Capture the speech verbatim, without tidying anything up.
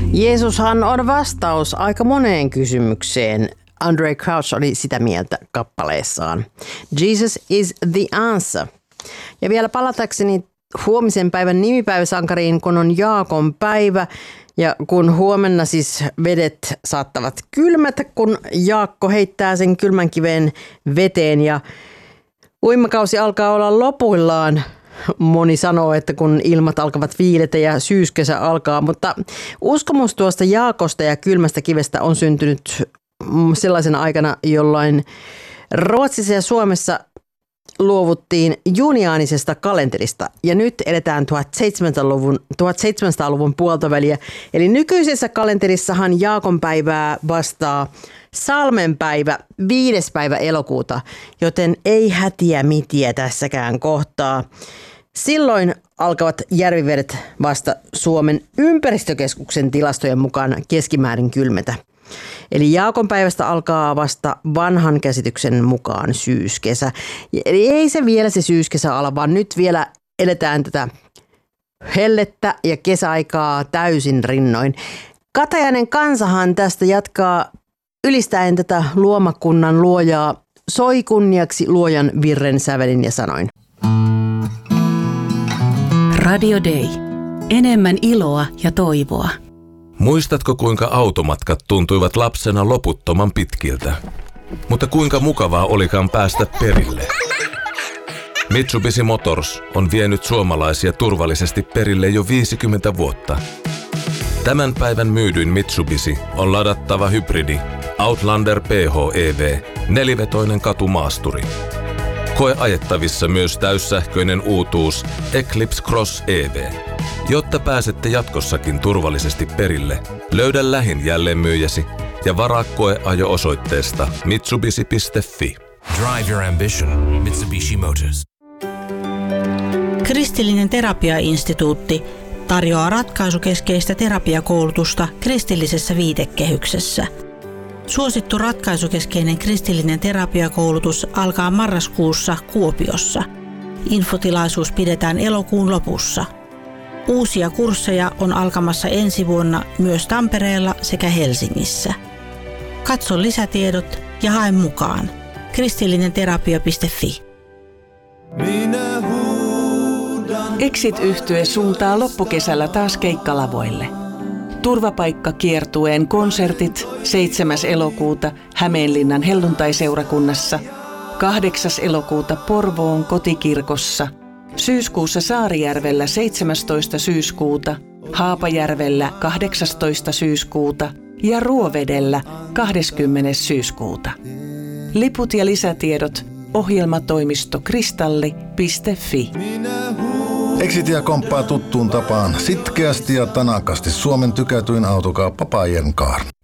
Jeesushan on vastaus aika moneen kysymykseen. Andraé Crouch oli sitä mieltä kappaleessaan. Jesus is the answer. Ja vielä palatakseni huomisen päivän nimipäiväsankariin, kun on Jaakon päivä ja kun huomenna siis vedet saattavat kylmätä, kun Jaakko heittää sen kylmän kiven veteen ja uimakausi alkaa olla lopuillaan. Moni sanoo, että kun ilmat alkavat viiletä ja syyskesä alkaa, mutta uskomus tuosta Jaakosta ja kylmästä kivestä on syntynyt sellaisena aikana, jolloin Ruotsissa ja Suomessa luovuttiin juniaanisesta kalenterista ja nyt eletään tuhatseitsemänsataaluvun, tuhatseitsemänsataaluvun puoltaväliä. Eli nykyisessä kalenterissahan Jaakon päivää vastaa salmenpäivä viides päivä elokuuta, joten ei hätiä mitiä tässäkään kohtaa. Silloin alkavat järvivedet vasta Suomen ympäristökeskuksen tilastojen mukaan keskimäärin kylmetä. Eli Jaakon päivästä alkaa vasta vanhan käsityksen mukaan syyskesä. Eli ei se vielä se syyskesä ala, vaan nyt vielä eletään tätä hellettä ja kesäaikaa täysin rinnoin. Katajainen kansahan tästä jatkaa ylistäen tätä luomakunnan luojaa. Soi kunniaksi luojan virren sävelin ja sanoin. Radio Day. Enemmän iloa ja toivoa. Muistatko, kuinka automatkat tuntuivat lapsena loputtoman pitkiltä? Mutta kuinka mukavaa olikaan päästä perille? Mitsubishi Motors on vienyt suomalaisia turvallisesti perille jo viisikymmentä vuotta. Tämän päivän myydyin Mitsubishi on ladattava hybridi Outlander P H E V, nelivetoinen katumaasturi. Koe ajettavissa myös täyssähköinen uutuus Eclipse Cross E V. Jotta pääsette jatkossakin turvallisesti perille, löydä lähin jälleenmyyjäsi ja varaa koeajo osoitteesta mitsubishi piste fi. Drive your ambition. Mitsubishi Motors. Kristillinen terapiainstituutti tarjoaa ratkaisukeskeistä terapiakoulutusta kristillisessä viitekehyksessä. Suosittu ratkaisukeskeinen kristillinen terapiakoulutus alkaa marraskuussa Kuopiossa. Infotilaisuus pidetään elokuun lopussa. Uusia kursseja on alkamassa ensi vuonna myös Tampereella sekä Helsingissä. Katso lisätiedot ja hae mukaan. kristillinenterapia piste fi. Exit-yhtye suuntaa loppukesällä taas keikkalavoille. Turvapaikkakiertueen konsertit seitsemäs elokuuta Hämeenlinnan helluntaiseurakunnassa, kahdeksas elokuuta Porvoon kotikirkossa, syyskuussa Saarijärvellä seitsemästoista syyskuuta, Haapajärvellä kahdeksastoista syyskuuta ja Ruovedellä kahdeskymmenes syyskuuta. Liput ja lisätiedot ohjelmatoimisto kristalli piste fi. Exitia komppaa tuttuun tapaan sitkeästi ja tanakasti Suomen tykätyin autokauppa Buy and Car.